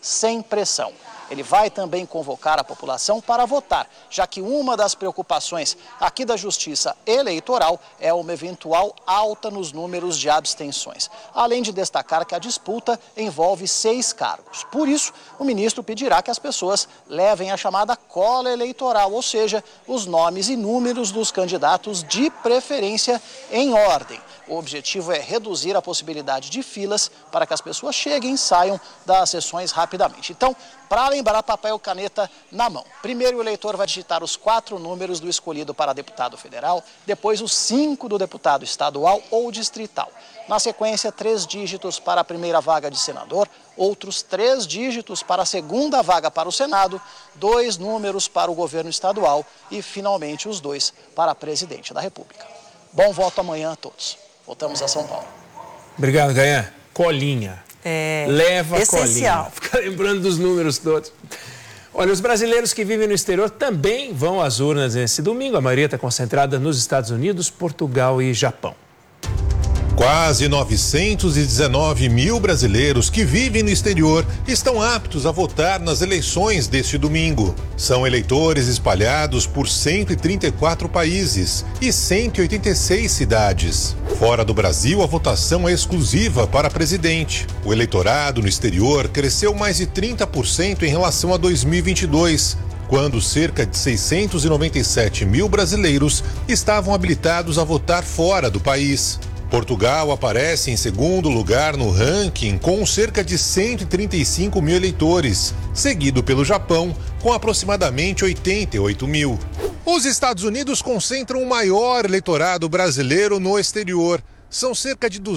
sem pressão. Ele vai também convocar a população para votar, já que uma das preocupações aqui da Justiça Eleitoral é uma eventual alta nos números de abstenções. Além de destacar que a disputa envolve 6 cargos. Por isso, o ministro pedirá que as pessoas levem a chamada cola eleitoral, ou seja, os nomes e números dos candidatos de preferência em ordem. O objetivo é reduzir a possibilidade de filas para que as pessoas cheguem e saiam das sessões rapidamente. Então, para lembrar, papel e caneta na mão. Primeiro, o eleitor vai digitar os 4 números do escolhido para deputado federal, depois os 5 do deputado estadual ou distrital. Na sequência, 3 dígitos para a primeira vaga de senador, outros 3 dígitos para a segunda vaga para o Senado, 2 números para o governo estadual e, finalmente, os 2 para a presidente da República. Bom voto amanhã a todos. Voltamos a São Paulo. Obrigado, Gayan. Colinha. Leva essencial. Colinha. Fica lembrando dos números todos. Olha, os brasileiros que vivem no exterior também vão às urnas nesse domingo. A maioria está concentrada nos Estados Unidos, Portugal e Japão. Quase 919 mil brasileiros que vivem no exterior estão aptos a votar nas eleições deste domingo. São eleitores espalhados por 134 países e 186 cidades. Fora do Brasil, a votação é exclusiva para presidente. O eleitorado no exterior cresceu mais de 30% em relação a 2022. Quando cerca de 697 mil brasileiros estavam habilitados a votar fora do país. Portugal aparece em segundo lugar no ranking com cerca de 135 mil eleitores, seguido pelo Japão com aproximadamente 88 mil. Os Estados Unidos concentram o maior eleitorado brasileiro no exterior. São cerca de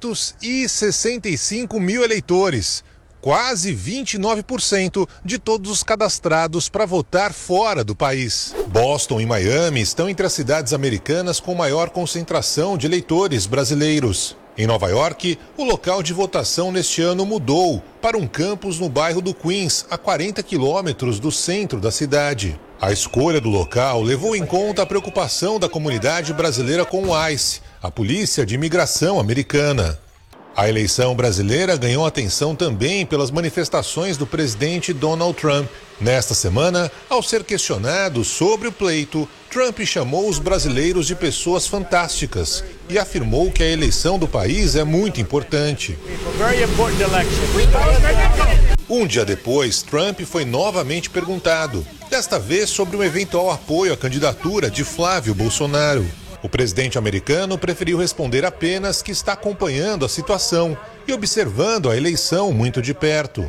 265 mil eleitores, quase 29% de todos os cadastrados para votar fora do país. Boston e Miami estão entre as cidades americanas com maior concentração de eleitores brasileiros. Em Nova York, o local de votação neste ano mudou para um campus no bairro do Queens, a 40 quilômetros do centro da cidade. A escolha do local levou em conta a preocupação da comunidade brasileira com o ICE, a Polícia de Imigração Americana. A eleição brasileira ganhou atenção também pelas manifestações do presidente Donald Trump. Nesta semana, ao ser questionado sobre o pleito, Trump chamou os brasileiros de pessoas fantásticas e afirmou que a eleição do país é muito importante. Um dia depois, Trump foi novamente perguntado, desta vez sobre um eventual apoio à candidatura de Flávio Bolsonaro. O presidente americano preferiu responder apenas que está acompanhando a situação e observando a eleição muito de perto.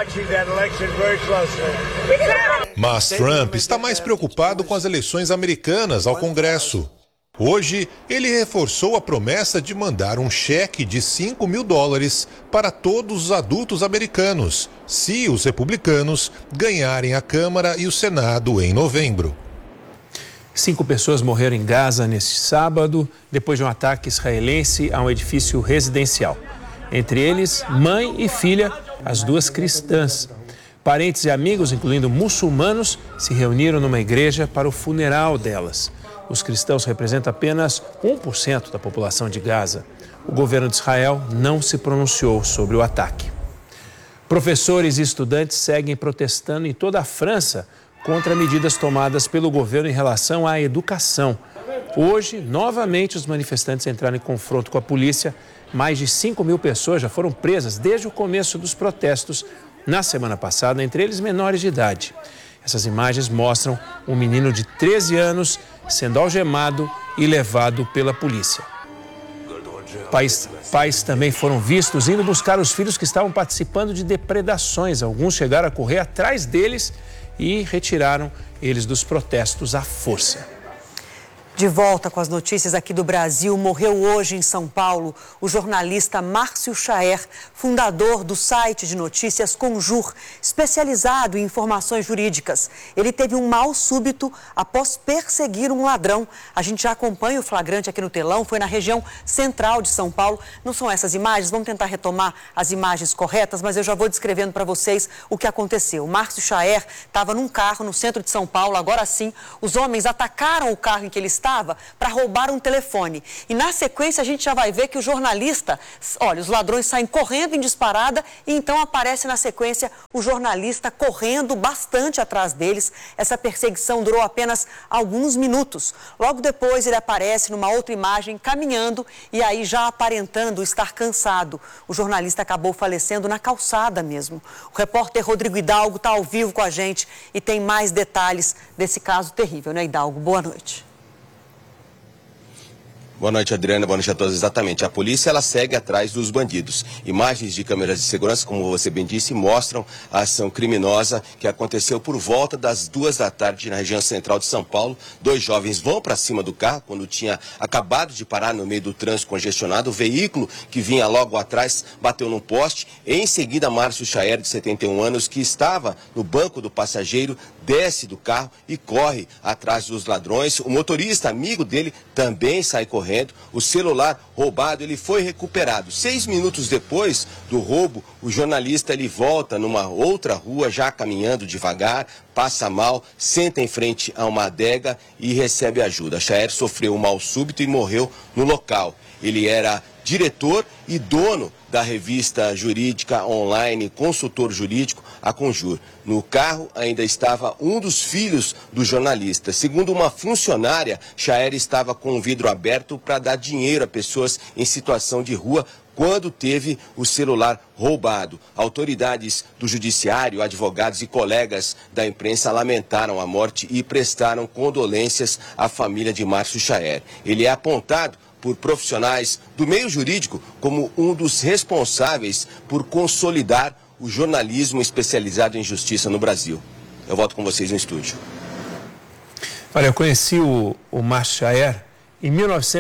Mas Trump está mais preocupado com as eleições americanas ao Congresso. Hoje, ele reforçou a promessa de mandar um cheque de $5 mil para todos os adultos americanos, se os republicanos ganharem a Câmara e o Senado em novembro. 5 pessoas morreram em Gaza neste sábado, depois de um ataque israelense a um edifício residencial. Entre eles, mãe e filha, as 2 cristãs. Parentes e amigos, incluindo muçulmanos, se reuniram numa igreja para o funeral delas. Os cristãos representam apenas 1% da população de Gaza. O governo de Israel não se pronunciou sobre o ataque. Professores e estudantes seguem protestando em toda a França contra medidas tomadas pelo governo em relação à educação. Hoje, novamente, os manifestantes entraram em confronto com a polícia. Mais de 5 mil pessoas já foram presas desde o começo dos protestos na semana passada, entre eles menores de idade. Essas imagens mostram um menino de 13 anos sendo algemado e levado pela polícia. Pais também foram vistos indo buscar os filhos que estavam participando de depredações. Alguns chegaram a correr atrás deles e retiraram eles dos protestos à força. De volta com as notícias aqui do Brasil, morreu hoje em São Paulo o jornalista Márcio Chaer, fundador do site de notícias Conjur, especializado em informações jurídicas. Ele teve um mal súbito após perseguir um ladrão. A gente já acompanha o flagrante aqui no telão, foi na região central de São Paulo. Não são essas imagens, vamos tentar retomar as imagens corretas, mas eu já vou descrevendo para vocês o que aconteceu. O Márcio Chaer estava num carro no centro de São Paulo, agora sim, os homens atacaram o carro em que ele estava estava para roubar um telefone. E na sequência a gente já vai ver que o jornalista, olha, os ladrões saem correndo em disparada e então aparece na sequência o jornalista correndo bastante atrás deles. Essa perseguição durou apenas alguns minutos. Logo depois ele aparece numa outra imagem caminhando e aí já aparentando estar cansado. O jornalista acabou falecendo na calçada mesmo. O repórter Rodrigo Hidalgo está ao vivo com a gente e tem mais detalhes desse caso terrível, né, Hidalgo? Boa noite. Boa noite, Adriana. Boa noite a todos. Exatamente. A polícia, ela segue atrás dos bandidos. Imagens de câmeras de segurança, como você bem disse, mostram a ação criminosa que aconteceu por volta das 2 da tarde na região central de São Paulo. 2 jovens vão para cima do carro quando tinha acabado de parar no meio do trânsito congestionado. O veículo que vinha logo atrás bateu num poste. Em seguida, Márcio Chaer, de 71 anos, que estava no banco do passageiro, desce do carro e corre atrás dos ladrões. O motorista, amigo dele, também sai correndo. O celular roubado, ele foi recuperado. 6 minutos depois do roubo, o jornalista, ele volta numa outra rua, já caminhando devagar, passa mal, senta em frente a uma adega e recebe ajuda. Chaer sofreu um mal súbito e morreu no local. Ele era diretor e dono da revista jurídica online, consultor jurídico, a Conjur. No carro ainda estava um dos filhos do jornalista. Segundo uma funcionária, Chaer estava com o vidro aberto para dar dinheiro a pessoas em situação de rua quando teve o celular roubado. Autoridades do judiciário, advogados e colegas da imprensa lamentaram a morte e prestaram condolências à família de Márcio Chaer. Ele é apontado por profissionais do meio jurídico como um dos responsáveis por consolidar o jornalismo especializado em justiça no Brasil. Eu volto com vocês no estúdio. Olha, eu conheci o Márcio Chaer em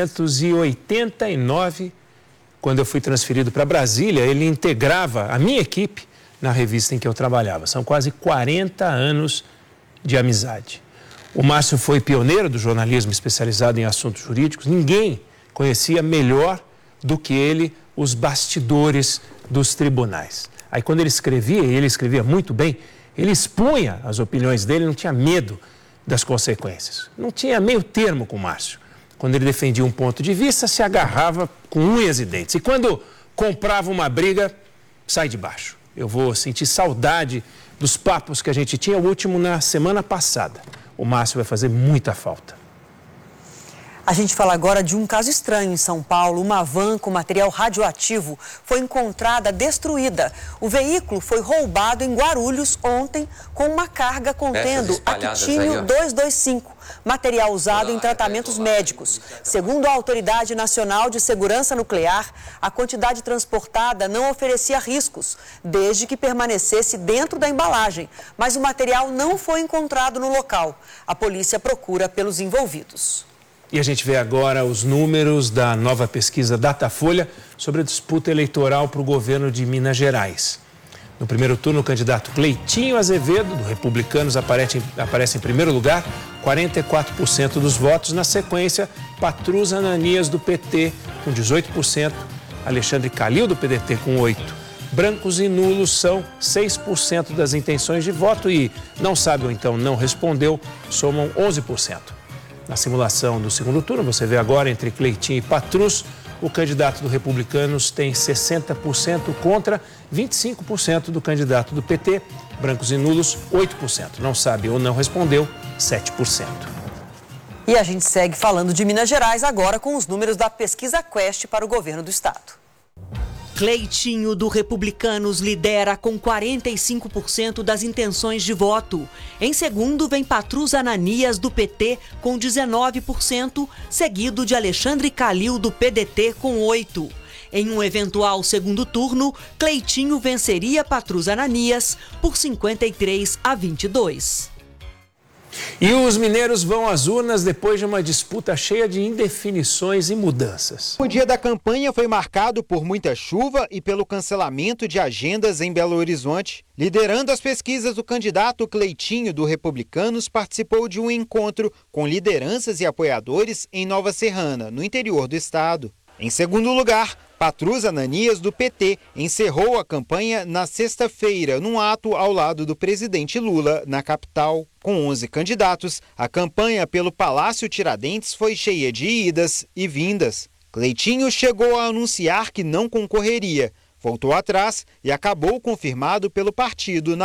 1989, quando eu fui transferido para Brasília. Ele integrava a minha equipe na revista em que eu trabalhava. São quase 40 anos de amizade. O Márcio foi pioneiro do jornalismo especializado em assuntos jurídicos. Ninguém conhecia melhor do que ele os bastidores dos tribunais. Aí quando ele escrevia, e ele escrevia muito bem, ele expunha as opiniões dele, não tinha medo das consequências. Não tinha meio termo com o Márcio. Quando ele defendia um ponto de vista, se agarrava com unhas e dentes. E quando comprava uma briga, sai de baixo. Eu vou sentir saudade dos papos que a gente tinha, o último na semana passada. O Márcio vai fazer muita falta. A gente fala agora de um caso estranho em São Paulo. Uma van com material radioativo foi encontrada destruída. O veículo foi roubado em Guarulhos ontem com uma carga contendo actínio 225, material usado em tratamentos médicos. Segundo a Autoridade Nacional de Segurança Nuclear, a quantidade transportada não oferecia riscos, desde que permanecesse dentro da embalagem. Mas o material não foi encontrado no local. A polícia procura pelos envolvidos. E a gente vê agora os números da nova pesquisa Datafolha sobre a disputa eleitoral para o governo de Minas Gerais. No primeiro turno, o candidato Cleitinho Azevedo, do Republicanos, aparece em primeiro lugar, 44% dos votos. Na sequência, Patrus Ananias, do PT, com 18%, Alexandre Calil, do PDT, com 8%. Brancos e nulos são 6% das intenções de voto e não sabe ou então não respondeu, somam 11%. Na simulação do segundo turno, você vê agora entre Cleitinho e Patrus, o candidato do Republicanos tem 60% contra 25% do candidato do PT, brancos e nulos 8%, não sabe ou não respondeu 7%. E a gente segue falando de Minas Gerais agora com os números da pesquisa Quest para o governo do estado. Cleitinho, do Republicanos, lidera com 45% das intenções de voto. Em segundo, vem Patrus Ananias, do PT, com 19%, seguido de Alexandre Calil, do PDT, com 8%. Em um eventual segundo turno, Cleitinho venceria Patrus Ananias por 53-22. E os mineiros vão às urnas depois de uma disputa cheia de indefinições e mudanças. O dia da campanha foi marcado por muita chuva e pelo cancelamento de agendas em Belo Horizonte. Liderando as pesquisas, o candidato Cleitinho, do Republicanos, participou de um encontro com lideranças e apoiadores em Nova Serrana, no interior do estado. Em segundo lugar, Patrus Ananias, do PT, encerrou a campanha na sexta-feira, num ato ao lado do presidente Lula, na capital. Com 11 candidatos, a campanha pelo Palácio Tiradentes foi cheia de idas e vindas. Cleitinho chegou a anunciar que não concorreria, voltou atrás e acabou confirmado pelo partido na